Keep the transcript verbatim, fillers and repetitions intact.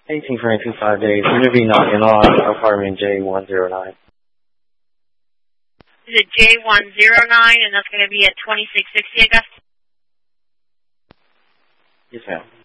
eighteen for two five days. We're going to be knocking on apartment J one zero nine. Is it J one zero nine, and that's going to be at twenty-six sixty Augusta? Yes, ma'am.